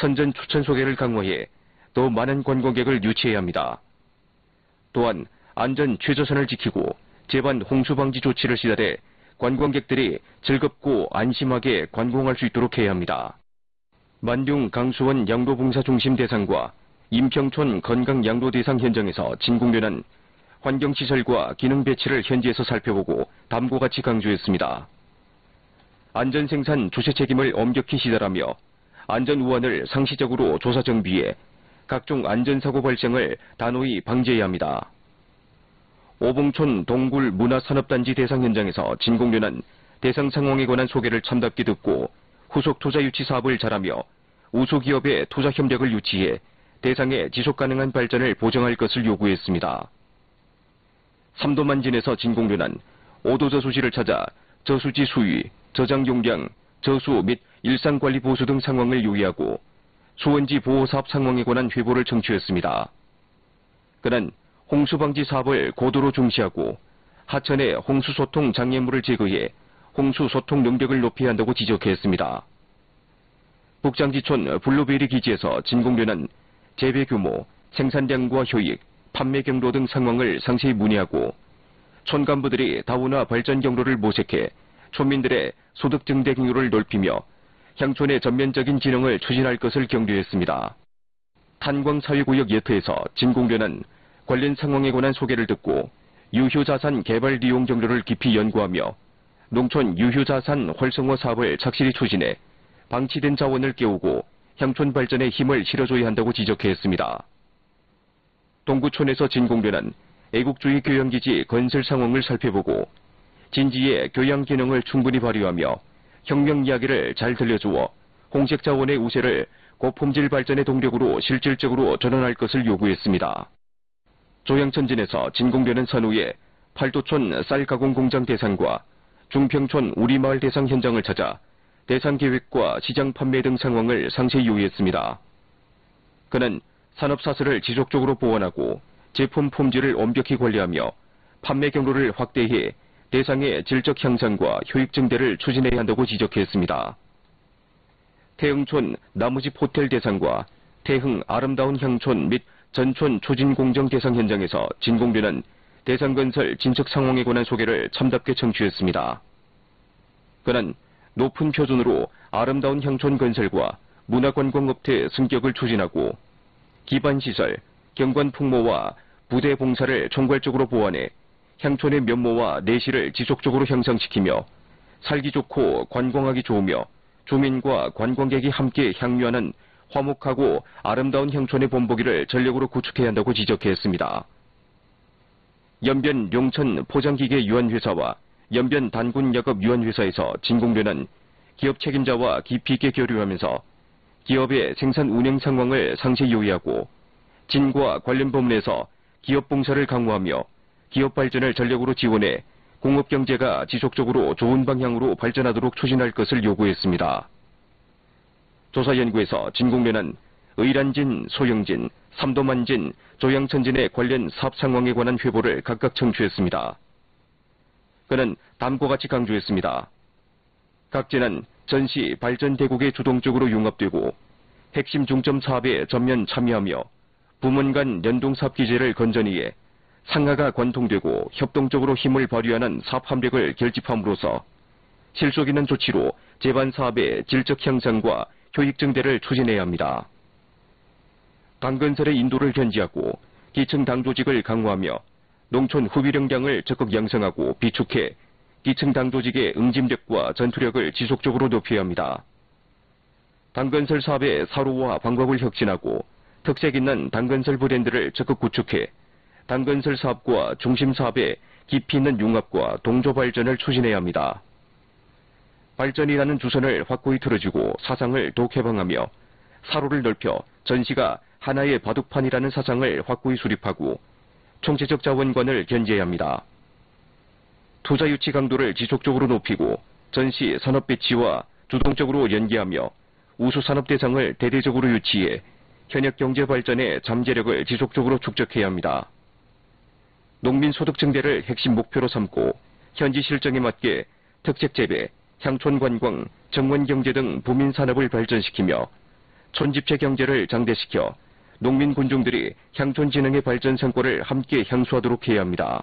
선전 추천 소개를 강화해 더 많은 관광객을 유치해야 합니다. 또한 안전 최저선을 지키고 제반 홍수 방지 조치를 시달해 관광객들이 즐겁고 안심하게 관광할 수 있도록 해야 합니다. 만중 강수원 양로봉사중심 대상과 임평촌 건강양로 대상 현장에서 진공료는 환경시설과 기능 배치를 현지에서 살펴보고 다음과 같이 강조했습니다. 안전생산 주체 책임을 엄격히 시달하며 안전우환을 상시적으로 조사 정비해 각종 안전사고 발생을 단호히 방지해야 합니다. 오봉촌 동굴 문화산업단지 대상 현장에서 진공료는 대상 상황에 관한 소개를 참답게 듣고 후속 투자 유치 사업을 잘하며 우수기업의 투자 협력을 유치해 대상의 지속가능한 발전을 보장할 것을 요구했습니다. 삼도만진에서 진공료는 오도저수지를 찾아 저수지 수위, 저장 용량, 저수 및 일상관리 보수 등 상황을 요의하고 수원지 보호사업 상황에 관한 회보를 청취했습니다. 그는 홍수방지 사업을 고도로 중시하고 하천의 홍수소통 장애물을 제거해 홍수소통 능력을 높여야 한다고 지적했습니다. 북장지촌 블루베리 기지에서 진공료는 재배 규모, 생산량과 효익, 판매 경로 등 상황을 상세히 문의하고 촌간부들이 다문화 발전 경로를 모색해 촌민들의 소득 증대 경로를 넓히며 향촌의 전면적인 진흥을 추진할 것을 격려했습니다. 탄광사회구역 예터에서 진공료는 관련 상황에 관한 소개를 듣고 유효자산 개발 이용 경로를 깊이 연구하며 농촌 유효자산 활성화 사업을 착실히 추진해 방치된 자원을 깨우고 향촌 발전에 힘을 실어줘야 한다고 지적했습니다. 동구촌에서 진공료는 애국주의 교양기지 건설 상황을 살펴보고 진지의 교양 기능을 충분히 발휘하며 혁명 이야기를 잘 들려주어 홍색 자원의 우세를 고품질 발전의 동력으로 실질적으로 전환할 것을 요구했습니다. 조양천진에서 진공료는 선후에 팔도촌 쌀가공 공장 대상과 중평촌 우리마을 대상 현장을 찾아 대상 계획과 시장 판매 등 상황을 상세히 요의했습니다. 그는 산업사슬을 지속적으로 보완하고 제품 품질을 엄격히 관리하며 판매 경로를 확대해 대상의 질적 향상과 효익 증대를 추진해야 한다고 지적했습니다. 태흥촌 나무집 호텔 대상과 태흥 아름다운 향촌 및 전촌 추진공정 대상 현장에서 진공료는 대상건설 진척 상황에 관한 소개를 참답게 청취했습니다. 그는 높은 표준으로 아름다운 향촌 건설과 문화관광업체 승격을 추진하고 기반시설, 경관풍모와 부대 봉사를 총괄적으로 보완해 향촌의 면모와 내실을 지속적으로 향상시키며 살기 좋고 관광하기 좋으며 주민과 관광객이 함께 향유하는 화목하고 아름다운 향촌의 본보기를 전력으로 구축해야 한다고 지적했습니다. 연변 용천 포장기계 유한회사와 연변 단군 야급 유한회사에서 진공료는 기업 책임자와 깊이 있게 교류하면서 기업의 생산 운영 상황을 상세히 요의하고 진과 관련 부문에서 기업 봉사를 강화하며 기업 발전을 전력으로 지원해 공업경제가 지속적으로 좋은 방향으로 발전하도록 추진할 것을 요구했습니다. 조사연구에서 진공료는 의란진, 소영진, 삼도만진, 조양천진의 관련 사업 상황에 관한 회보를 각각 청취했습니다. 그는 다음과 같이 강조했습니다. 각지는 전시 발전 대국에 주동적으로 융합되고 핵심 중점 사업에 전면 참여하며 부문 간 연동사업 기제를 건전히 해 상하가 관통되고 협동적으로 힘을 발휘하는 사업 함력을 결집함으로써 실속 있는 조치로 제반 사업의 질적 향상과 효익 증대를 추진해야 합니다. 당건설의 인도를 견지하고 기층 당 조직을 강화하며 농촌 후비령량을 적극 양성하고 비축해 기층 당 조직의 응집력과 전투력을 지속적으로 높여야 합니다. 당건설 사업의 사로와 방법을 혁신하고 특색 있는 당건설 브랜드를 적극 구축해 당건설 사업과 중심 사업의 깊이 있는 융합과 동조 발전을 추진해야 합니다. 발전이라는 주선을 확고히 틀어주고 사상을 더욱 개방하며 사로를 넓혀 전시가 하나의 바둑판이라는 사상을 확고히 수립하고 총체적 자원관을 견지해야 합니다. 투자 유치 강도를 지속적으로 높이고 전시 산업 배치와 주동적으로 연계하며 우수 산업 대상을 대대적으로 유치해 현역 경제 발전의 잠재력을 지속적으로 축적해야 합니다. 농민 소득 증대를 핵심 목표로 삼고 현지 실정에 맞게 특색 재배, 향촌 관광, 정원 경제 등 부민 산업을 발전시키며 촌집체 경제를 장대시켜 농민 군중들이 향촌 진흥의 발전 성과를 함께 향수하도록 해야 합니다.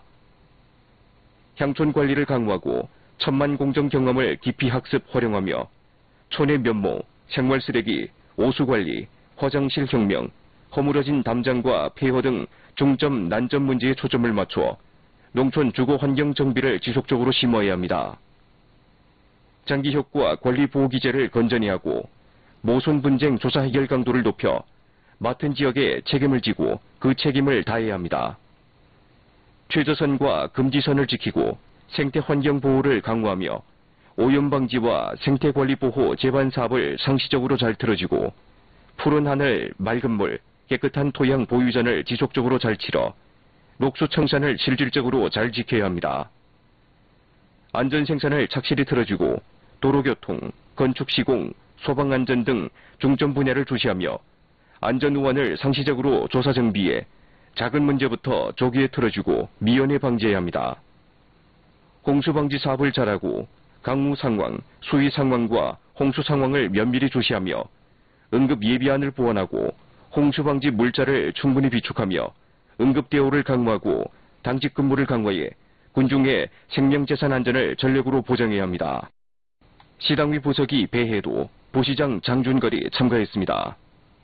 향촌 관리를 강화하고 천만 공정 경험을 깊이 학습 활용하며 촌의 면모, 생활 쓰레기, 오수 관리, 화장실 혁명, 허물어진 담장과 폐허 등 중점 난점 문제에 초점을 맞춰 농촌 주거 환경 정비를 지속적으로 심화해야 합니다. 장기 효과 관리 보호 기제를 건전히 하고 모순 분쟁 조사 해결 강도를 높여 맡은 지역에 책임을 지고 그 책임을 다해야 합니다. 최저선과 금지선을 지키고 생태 환경 보호를 강화하며 오염 방지와 생태 관리 보호 제반 사업을 상시적으로 잘 틀어지고 푸른 하늘, 맑은 물, 깨끗한 토양 보유전을 지속적으로 잘 치러 녹수 청산을 실질적으로 잘 지켜야 합니다. 안전 생산을 착실히 틀어주고 도로교통, 건축 시공, 소방안전 등 중점 분야를 주시하며 안전 우환을 상시적으로 조사 정비해 작은 문제부터 조기에 틀어주고 미연에 방지해야 합니다. 홍수 방지 사업을 잘하고 강우 상황, 수위 상황과 홍수 상황을 면밀히 주시하며 응급 예비안을 보완하고 홍수 방지 물자를 충분히 비축하며 응급 대우를 강화하고 당직 근무를 강화해 군중의 생명재산 안전을 전력으로 보장해야 합니다. 시당위 부서기 배해도 부시장 장준걸이 참가했습니다.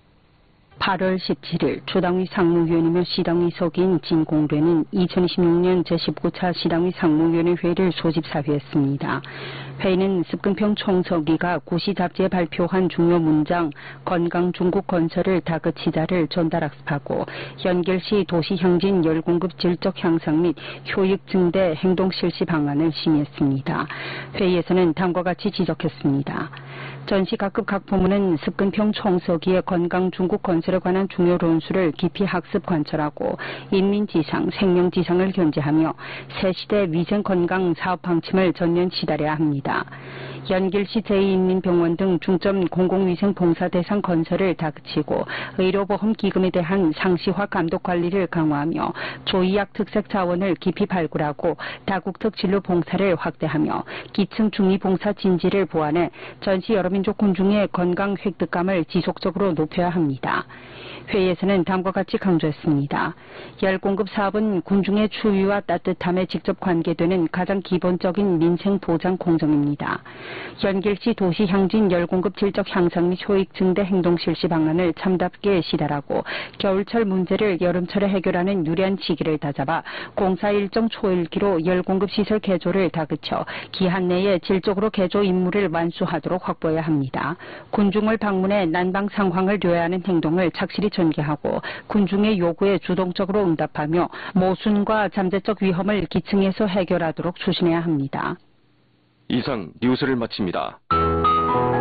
8월 17일 주당위 상무위원이며 시당위 서기인 진공래는 2026년 제19차 시당위 상무위원회 회의를 소집사회했습니다. 회의는 습근평 총서기가 구시 잡지에 발표한 중요 문장 건강 중국 건설을 다그치자를 전달 학습하고 연결시 도시 향진 열 공급 질적 향상 및 효익 증대 행동 실시 방안을 심의했습니다. 회의에서는 다음과 같이 지적했습니다. 전시 각급 각 부문은 습근평 총서기의 건강 중국 건설에 관한 중요論수를 깊이 학습 관철하고 인민지상, 생명지상을 견제하며 새시대 위생건강 사업 방침을 전면 시달해야 합니다. 연길시 제2인민병원 등 중점 공공위생 봉사 대상 건설을 다그치고 의료보험기금에 대한 상시화 감독 관리를 강화하며 조의약 특색 자원을 깊이 발굴하고 다국적 진로 봉사를 확대하며 기층 중위 봉사 진지를 보완해 전시 여러민족 군중의 건강 획득감을 지속적으로 높여야 합니다. 회의에서는 다음과 같이 강조했습니다. 열공급 사업은 군중의 추위와 따뜻함에 직접 관계되는 가장 기본적인 민생 보장 공정입니다. 연길시 도시 향진 열공급 질적 향상 및 효익 증대 행동 실시 방안을 참답게 시달하고 겨울철 문제를 여름철에 해결하는 유리한 시기를 다잡아 공사 일정 초일기로 열공급 시설 개조를 다그쳐 기한 내에 질적으로 개조 임무를 완수하도록 확보해야 합니다. 군중을 방문해 난방 상황을 료해하는 행동을 착실히 전개하고 군중의 요구에 주동적으로 응답하며 모순과 잠재적 위험을 기층에서 해결하도록 추진해야 합니다. 이상 뉴스를 마칩니다.